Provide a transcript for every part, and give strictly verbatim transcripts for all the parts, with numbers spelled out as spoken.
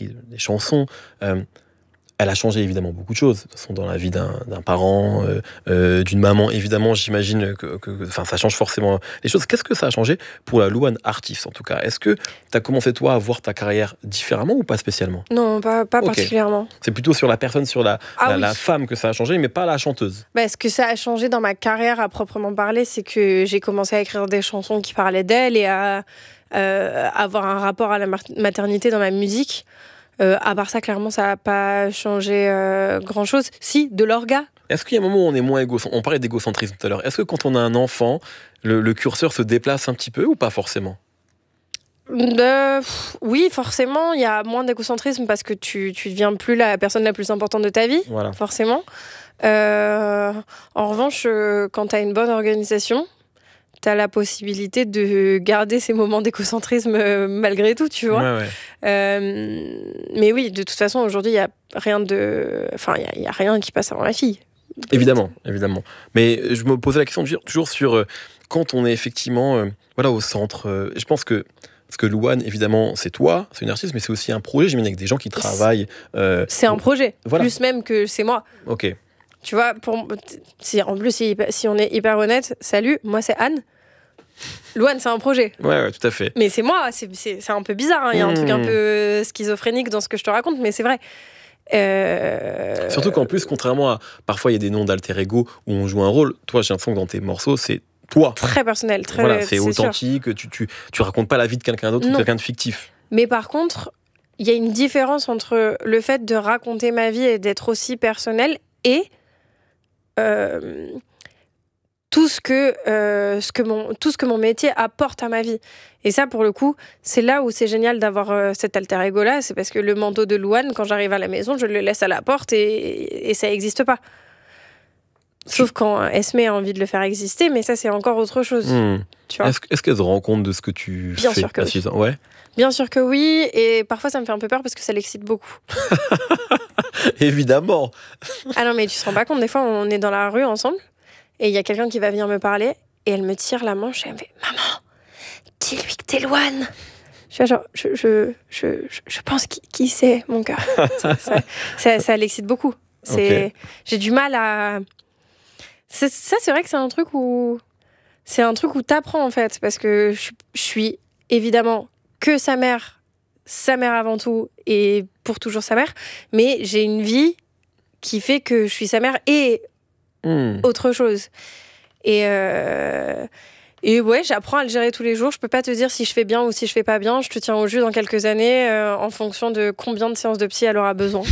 écrit des chansons. Euh, Elle a changé évidemment beaucoup de choses, de toute façon, dans la vie d'un, d'un parent, euh, euh, d'une maman, évidemment, j'imagine que, que, que ça change forcément les choses. Qu'est-ce que ça a changé pour la Louane artiste, en tout cas? Est-ce que tu as commencé, toi, à voir ta carrière différemment ou pas spécialement? Non, pas, pas Ok. particulièrement. C'est plutôt sur la personne, sur la, Ah la, oui. la femme que ça a changé, mais pas la chanteuse. Bah, ce que ça a changé dans ma carrière à proprement parler, c'est que j'ai commencé à écrire des chansons qui parlaient d'elle et à euh, avoir un rapport à la maternité dans ma musique. Euh, à part ça, clairement, ça n'a pas changé euh, grand-chose. Si, de l'orga. Est-ce qu'il y a un moment où on est moins égocentrisme? On parlait d'égocentrisme tout à l'heure. Est-ce que quand on a un enfant, le, le curseur se déplace un petit peu ou pas forcément? Euh, pff, oui, forcément, il y a moins d'égocentrisme parce que tu tu deviens plus la personne la plus importante de ta vie, Voilà. forcément. Euh, en revanche, euh, quand tu as une bonne organisation, tu as la possibilité de garder ces moments d'égocentrisme euh, malgré tout, tu vois. Ouais, ouais. Euh, mais oui, de toute façon, aujourd'hui, il y a rien de, enfin, il y, y a rien qui passe avant ma fille. Évidemment, évidemment. Mais je me posais la question toujours sur euh, quand on est effectivement euh, voilà, au centre. Euh, je pense que parce que Louane, évidemment, c'est toi, c'est une artiste, mais c'est aussi un projet. J'imagine avec des gens qui travaillent. Euh, c'est un projet, voilà. Plus même que c'est moi. Ok. Tu vois, pour, si, en plus, si, si on est hyper honnête, salut, moi c'est Anne. Louane, c'est un projet. Ouais, ouais, tout à fait. Mais c'est moi, c'est, c'est, c'est un peu bizarre. Il hein. y a un mmh. truc un peu schizophrénique dans ce que je te raconte, mais c'est vrai. Euh... Surtout qu'en plus, contrairement à. Parfois, il y a des noms d'alter ego où on joue un rôle. Toi, j'ai l'impression que dans tes morceaux, c'est toi. Très personnel, très. Voilà, c'est, c'est authentique. Tu, tu, tu racontes pas la vie de quelqu'un d'autre non. ou quelqu'un de fictif. Mais par contre, il y a une différence entre le fait de raconter ma vie et d'être aussi personnel et. Euh, tout ce que euh, ce que mon tout ce que mon métier apporte à ma vie. Et ça, pour le coup, c'est là où c'est génial d'avoir euh, cet alter ego là, c'est parce que le manteau de Louane, quand j'arrive à la maison, je le laisse à la porte et, et ça n'existe pas. Sauf tu... quand Esme a envie de le faire exister, mais ça c'est encore autre chose. Mmh. Tu vois. Est-ce, est-ce qu'elle se rend compte de ce que tu Bien fais? sûr que oui. Ouais. Bien sûr que oui, et parfois ça me fait un peu peur parce que ça l'excite beaucoup. Évidemment. Ah non, mais tu te rends pas compte, des fois on est dans la rue ensemble. Et il y a quelqu'un qui va venir me parler et elle me tire la manche et elle me fait « Maman, dis-lui que t'es Louane !» Je suis genre, je, je, je, je pense qui, qui c'est, mon gars. ça, ça, ça, ça l'excite beaucoup. C'est, okay. J'ai du mal à... C'est, ça, c'est vrai que c'est un truc où... C'est un truc où t'apprends, en fait. Parce que je, je suis évidemment que sa mère, sa mère avant tout, et pour toujours sa mère. Mais j'ai une vie qui fait que je suis sa mère et... Mmh. Autre chose. Et, euh, et ouais, j'apprends à le gérer tous les jours. Je peux pas te dire si je fais bien ou si je fais pas bien. Je te tiens au jus dans quelques années euh, en fonction de combien de séances de psy elle aura besoin.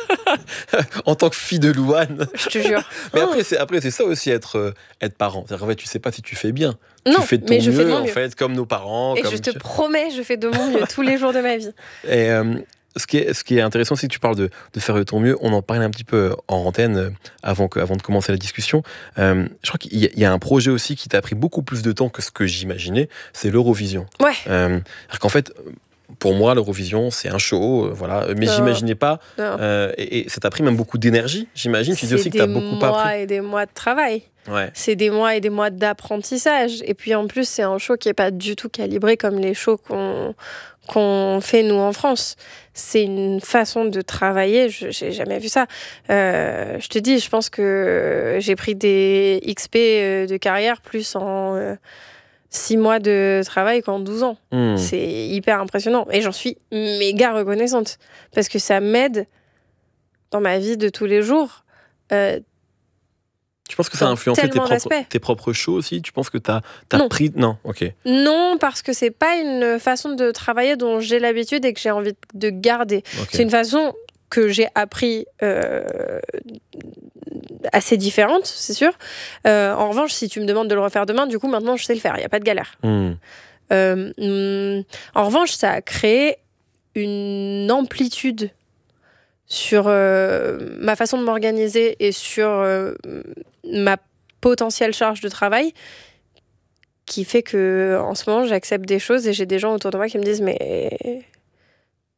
En tant que fille de Louane. Je te jure. Mais après, c'est, après, c'est ça aussi être, euh, être parent. C'est-à-dire, en fait, tu sais pas si tu fais bien. Non, tu fais de ton mais mieux, je fais de mon en mieux. fait, comme nos parents. Et comme je te tu... promets, je fais de mon mieux tous les jours de ma vie. Et... Euh, Ce qui, est, ce qui est intéressant, c'est que tu parles de, de faire de ton mieux. On en parlait un petit peu en antenne avant, que, avant de commencer la discussion. Euh, je crois qu'il y a, il y a un projet aussi qui t'a pris beaucoup plus de temps que ce que j'imaginais, c'est l'Eurovision. Ouais. Euh, alors qu'en fait, pour moi, l'Eurovision, c'est un show, euh, voilà. Mais non. j'imaginais pas. Euh, et, et ça t'a pris même beaucoup d'énergie, j'imagine. Tu dis aussi que t'as beaucoup appris. C'est des mois et des mois de travail. Ouais. C'est des mois et des mois d'apprentissage. Et puis en plus, c'est un show qui n'est pas du tout calibré comme les shows qu'on, qu'on fait nous en France. C'est une façon de travailler, je n'ai jamais vu ça. Euh, je te dis, je pense que j'ai pris des X P de carrière plus en euh, six mois de travail qu'en douze ans. Mmh. C'est hyper impressionnant. Et j'en suis méga reconnaissante. Parce que ça m'aide dans ma vie de tous les jours. Euh, Tu penses que ça a influencé tes propres, tes propres shows aussi? Tu penses que tu as pris... Non, ok. Non, parce que c'est pas une façon de travailler dont j'ai l'habitude et que j'ai envie de garder. Okay. C'est une façon que j'ai appris euh, assez différente, c'est sûr. Euh, en revanche, si tu me demandes de le refaire demain, du coup, maintenant, je sais le faire. Il n'y a pas de galère. Mm. Euh, mm, en revanche, ça a créé une amplitude sur euh, ma façon de m'organiser et sur euh, ma potentielle charge de travail qui fait que en ce moment j'accepte des choses et j'ai des gens autour de moi qui me disent mais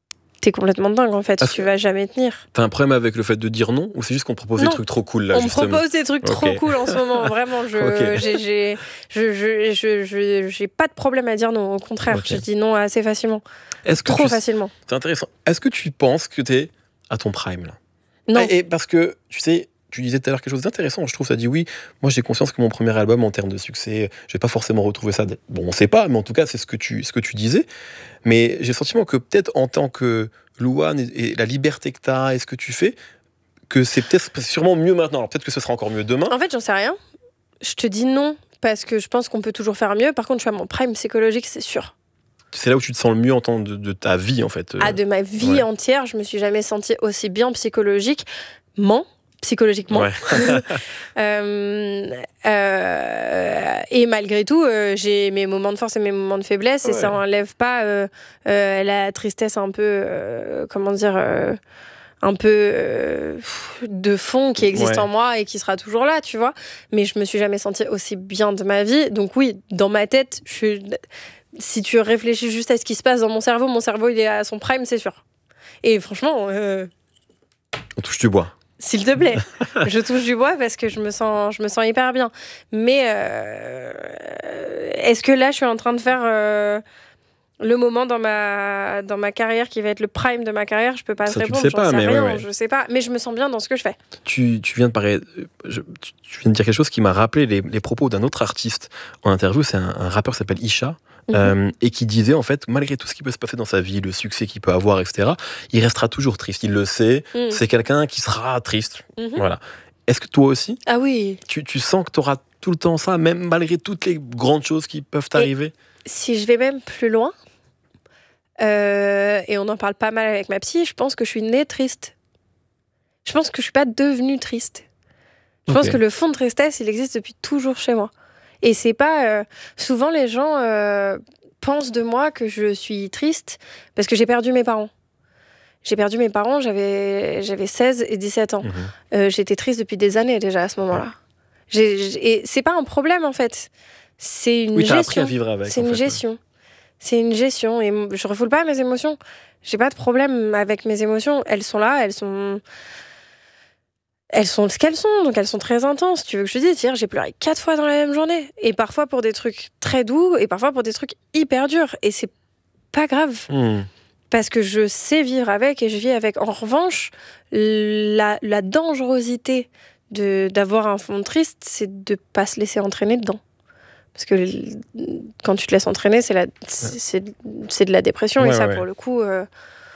t'es complètement dingue en fait, Est-ce tu que- vas jamais tenir. T'as un problème avec le fait de dire non ou c'est juste qu'on te propose Non. des trucs trop cool là On me justement? propose des trucs trop Ok. cool en ce moment, vraiment. Je, Ok. j'ai, j'ai, je, je, je, je- j'ai pas de problème à dire non. Au contraire, Ok. je dis non assez facilement, Est-ce que trop tu... facilement. C'est intéressant. Est-ce que tu penses que t'es à ton prime là? Non. Et et parce que, tu sais, tu disais tout à l'heure quelque chose d'intéressant, je trouve, ça dit oui, moi j'ai conscience que mon premier album en termes de succès, je vais pas forcément retrouver ça. Bon, on sait pas, mais en tout cas, c'est ce que tu, ce que tu disais. Mais j'ai le sentiment que peut-être en tant que Louane et, et la liberté que tu as et ce que tu fais, que c'est peut-être sûrement mieux maintenant. Alors peut-être que ce sera encore mieux demain. En fait, j'en sais rien. Je te dis non parce que je pense qu'on peut toujours faire mieux. Par contre, je suis à mon prime psychologique, c'est sûr. C'est là où tu te sens le mieux en temps de, de ta vie, en fait. Ah, de ma vie ouais. entière, je me suis jamais sentie aussi bien psychologiquement. Psychologiquement. Ouais. Euh, euh, et malgré tout, euh, j'ai mes moments de force et mes moments de faiblesse, et Ouais. ça enlève pas euh, euh, la tristesse un peu, euh, comment dire, euh, un peu euh, de fond qui existe Ouais. en moi et qui sera toujours là, tu vois. Mais je me suis jamais sentie aussi bien de ma vie. Donc oui, dans ma tête, je suis... si tu réfléchis juste à ce qui se passe dans mon cerveau, mon cerveau il est à son prime, c'est sûr. Et franchement, euh, On touche du bois. s'il te plaît, je touche du bois parce que je me sens, je me sens hyper bien. Mais euh, est-ce que là, je suis en train de faire euh, le moment dans ma, dans ma carrière qui va être le prime de ma carrière? Je peux pas te Ça, tu le répondre, sais j'en pas, sais mais rien, ouais, ouais. je sais pas. Mais je me sens bien dans ce que je fais. Tu, tu viens de parler, je- tu, tu viens de dire quelque chose qui m'a rappelé les, les propos d'un autre artiste en interview. C'est un, un rappeur qui s'appelle Isha. Mhm. Euh, et qui disait en fait, malgré tout ce qui peut se passer dans sa vie, le succès qu'il peut avoir, et cetera, il restera toujours triste. Il le sait. Mhm. C'est quelqu'un qui sera triste. Mhm. Voilà. Est-ce que toi aussi, Ah oui, tu, tu sens que tu auras tout le temps ça, même malgré toutes les grandes choses qui peuvent t'arriver? si je vais même plus loin, euh, et on en parle pas mal avec ma psy, je pense que je suis née triste. Je pense que je suis pas devenue triste. Je Ok. pense que le fond de tristesse, il existe depuis toujours chez moi. Et c'est pas... euh, souvent, les gens euh, pensent de moi que je suis triste parce que j'ai perdu mes parents. J'ai perdu mes parents, j'avais, j'avais seize et dix-sept ans. Mhm. Euh, j'étais triste depuis des années déjà à ce moment-là. J'ai, j'ai- et c'est pas un problème, en fait. C'est une Oui, t'as appris gestion. à vivre avec. C'est en une fait. gestion. C'est une gestion. Et m- je refoule pas mes émotions. J'ai pas de problème avec mes émotions. Elles sont là, elles sont... Elles sont ce qu'elles sont, donc elles sont très intenses. Tu veux que je te dise, hier, j'ai pleuré quatre fois dans la même journée. Et parfois pour des trucs très doux, et parfois pour des trucs hyper durs. Et c'est pas grave, Mhm. parce que je sais vivre avec et je vis avec. En revanche, la, la dangerosité de, d'avoir un fond triste, c'est de pas se laisser entraîner dedans. Parce que l- quand tu te laisses entraîner, c'est, la, c'est, c'est, c'est de la dépression. Ouais, et ça, ouais, pour ouais. le coup, euh,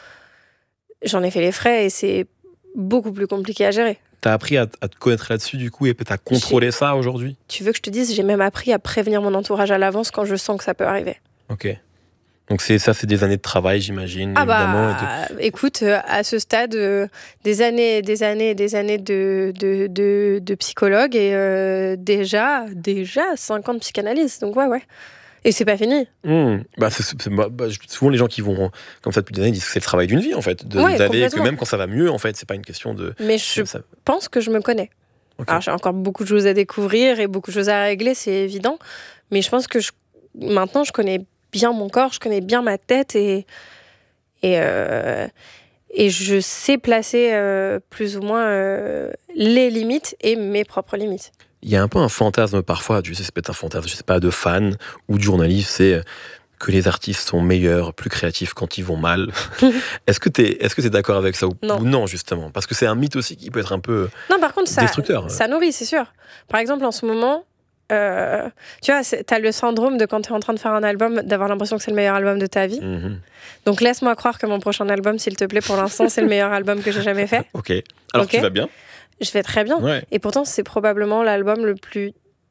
j'en ai fait les frais et c'est beaucoup plus compliqué à gérer. T'as appris à, à te connaître là-dessus, du coup, et peut-être à contrôler ça aujourd'hui? Tu veux que je te dise, j'ai même appris à prévenir mon entourage à l'avance quand je sens que ça peut arriver. Ok. Donc c'est ça, c'est des années de travail, j'imagine, Ah évidemment. et de- bah, écoute, euh, à ce stade, euh, des années, des années, des années de, de, de, de psychologue et euh, déjà, déjà cinquante psychanalyses. Donc ouais, ouais. Et c'est pas fini. Hmm. Bah, c'est- c'est- bah, bah, je- souvent les gens qui vont comme ça depuis des années disent que c'est le travail d'une vie en fait, de- Ouais, d'aller que complètement. même quand ça va mieux en fait, c'est pas une question de. Mais je ça- pense que je me connais. ok. Alors j'ai encore beaucoup de choses à découvrir et beaucoup de choses à régler, c'est évident. Mais je pense que je, maintenant, je connais bien mon corps, je connais bien ma tête et, et, euh, et je sais placer euh, plus ou moins euh, les limites et mes propres limites. Il y a un peu un fantasme parfois, tu sais, c'est peut-être un fantasme, je sais pas, de fan ou de journaliste, c'est euh, que les artistes sont meilleurs, plus créatifs quand ils vont mal. Est-ce que t'es, est-ce que t'es d'accord avec ça ou Non. ou non justement, parce que c'est un mythe aussi qui peut être un peu Non, par contre, ça, destructeur. ça nourrit, c'est sûr. Par exemple, en ce moment, euh, tu vois, c'est- t'as le syndrome de quand t'es en train de faire un album, d'avoir l'impression que c'est le meilleur album de ta vie. Mhm. Donc laisse-moi croire que mon prochain album, s'il te plaît, pour l'instant, c'est le meilleur album que j'ai jamais fait. Ok. Alors Ok. tu vas bien. Je vais très bien. Ouais. Et pourtant, c'est probablement l'album le plus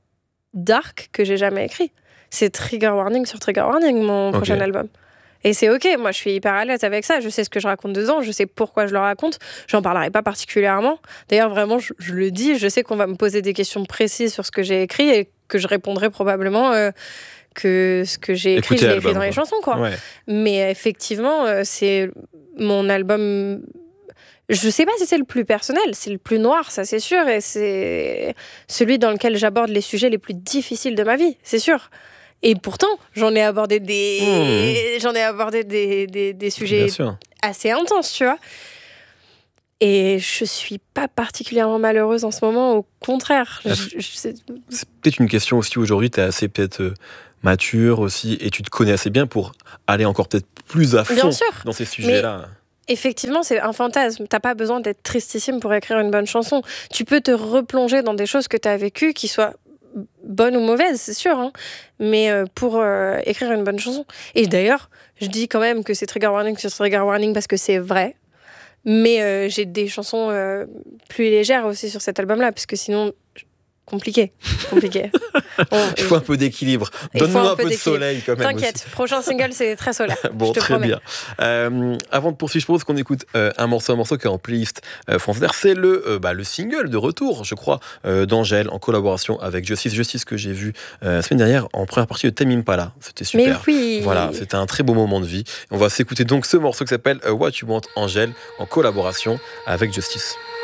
dark que j'ai jamais écrit. C'est Trigger Warning sur Trigger Warning, mon Ok. prochain album. Et c'est ok, moi je suis hyper à l'aise avec ça, je sais ce que je raconte dedans, je sais pourquoi je le raconte, j'en parlerai pas particulièrement. D'ailleurs, vraiment, je, je le dis, je sais qu'on va me poser des questions précises sur ce que j'ai écrit et que je répondrai probablement euh, que ce que j'ai écrit, Écoutez je l'ai écrit l'album, dans les quoi. chansons, quoi. Ouais. Mais effectivement, euh, c'est mon album. Je sais pas si c'est le plus personnel, c'est le plus noir, ça c'est sûr, et c'est celui dans lequel j'aborde les sujets les plus difficiles de ma vie, c'est sûr. Et pourtant, j'en ai abordé des, j'en ai abordé des, des, des sujets Bien sûr. assez intense, tu vois. Et je suis pas particulièrement malheureuse en ce moment, au contraire. Je, je, je, c'est peut-être une question aussi aujourd'hui, tu es assez peut-être euh, mature aussi, et tu te connais assez bien pour aller encore peut-être plus à fond dans ces sujets-là. Mais effectivement, c'est un fantasme. T'as pas besoin d'être tristissime pour écrire une bonne chanson. Tu peux te replonger dans des choses que tu as vécues, qui soient bonnes ou mauvaises, c'est sûr, hein, mais euh, pour euh, écrire une bonne chanson. Et d'ailleurs, je dis quand même que c'est trigger warning sur trigger warning parce que c'est vrai. Mais euh, j'ai des chansons euh, plus légères aussi sur cet album-là, parce que sinon, compliqué. compliqué. Bon, il faut un peu d'équilibre. Donne-nous un, un peu, peu de soleil quand même. T'inquiète, aussi. Prochain single, c'est très solaire. Bon, je te très promets. bien. Euh, avant de poursuivre, je propose qu'on écoute euh, un morceau, un morceau qui est en playlist euh, France Inter. C'est le, euh, bah, le single de retour, je crois, euh, d'Angèle, en collaboration avec Justice. Justice que j'ai vu euh, la semaine dernière en première partie de Tame Impala. C'était super. Mais oui. Voilà, c'était un très beau moment de vie. On va s'écouter donc ce morceau qui s'appelle euh, What You Want, Angèle, en collaboration avec Justice.